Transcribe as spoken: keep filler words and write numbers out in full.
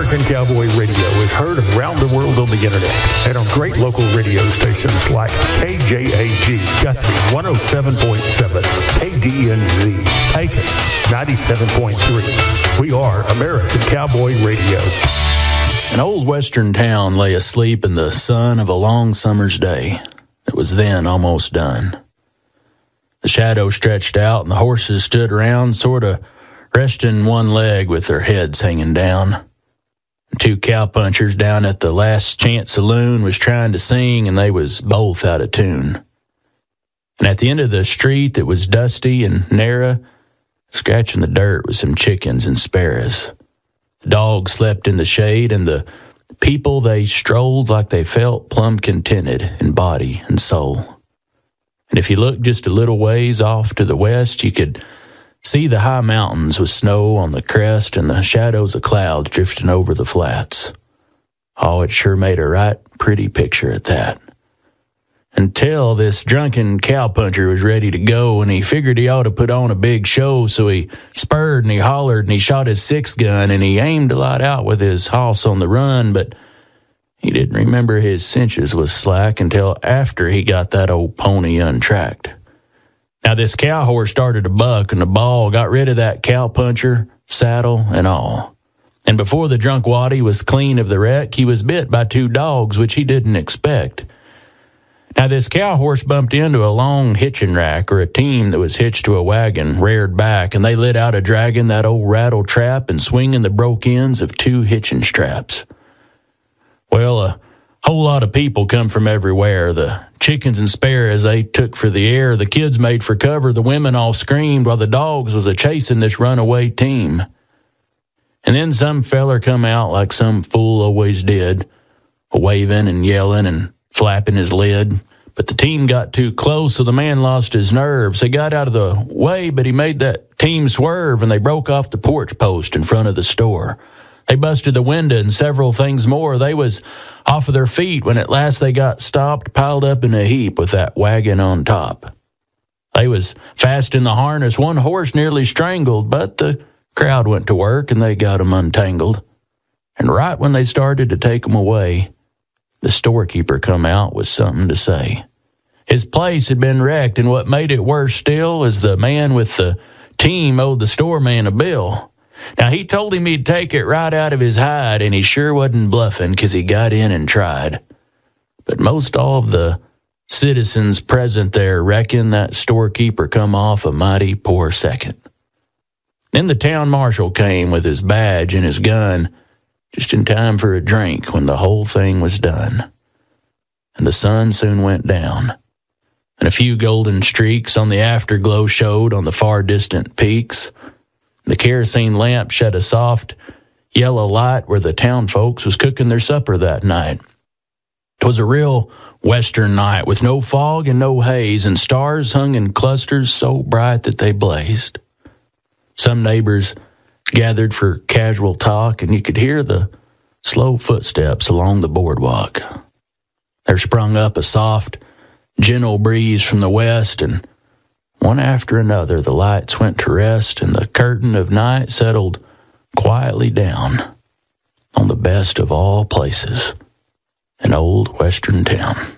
American Cowboy Radio is heard around the world on the internet and on great local radio stations like K J A G, Guthrie one oh seven point seven, K D N Z, Pecos ninety-seven point three. We are American Cowboy Radio. An old western town lay asleep in the sun of a long summer's day. It was then almost done. The shadow stretched out and the horses stood around, sort of resting one leg with their heads hanging down. Two cowpunchers down at the Last Chance Saloon was trying to sing, and they was both out of tune. And at the end of the street that was dusty and narrow, scratching the dirt with some chickens and sparrows. The dogs slept in the shade, and the people, they strolled like they felt plumb contented in body and soul. And if you looked just a little ways off to the west, you could see the high mountains with snow on the crest and the shadows of clouds drifting over the flats. Oh, it sure made a right pretty picture at that. Until this drunken cowpuncher was ready to go, and he figured he ought to put on a big show, so he spurred and he hollered and he shot his six gun and he aimed a lot out with his hoss on the run, but he didn't remember his cinches was slack until after he got that old pony untracked. Now this cow horse started to buck, and the ball got rid of that cowpuncher, saddle and all. And before the drunk waddy was clean of the wreck, he was bit by two dogs, which he didn't expect. Now this cow horse bumped into a long hitching rack, or a team that was hitched to a wagon, reared back, and they lit out a dragging that old rattle trap and swinging the broke ends of two hitching straps. Well, a whole lot of people come from everywhere. The chickens and sparrows, they took for the air. The kids made for cover. The women all screamed while the dogs was a-chasing this runaway team. And then some feller come out like some fool always did, waving and yelling and flapping his lid. But the team got too close, so the man lost his nerves. They got out of the way, but he made that team swerve, and they broke off the porch post in front of the store. They busted the window and several things more. They was off of their feet when at last they got stopped, piled up in a heap with that wagon on top. They was fast in the harness, one horse nearly strangled, but the crowd went to work and they got 'em untangled. And right when they started to take 'em away, the storekeeper come out with something to say. His place had been wrecked, and what made it worse still is the man with the team owed the storeman a bill. Now, he told him he'd take it right out of his hide, and he sure wasn't bluffing, 'cause he got in and tried. But most all of the citizens present there reckon that storekeeper come off a mighty poor second. Then the town marshal came with his badge and his gun, just in time for a drink when the whole thing was done. And the sun soon went down, and a few golden streaks on the afterglow showed on the far distant peaks. The kerosene lamp shed a soft yellow light where the town folks was cooking their supper that night. 'Twas a real western night with no fog and no haze, and stars hung in clusters so bright that they blazed. Some neighbors gathered for casual talk, and you could hear the slow footsteps along the boardwalk. There sprung up a soft, gentle breeze from the west, and one after another the lights went to rest, and the curtain of night settled quietly down on the best of all places, an old western town.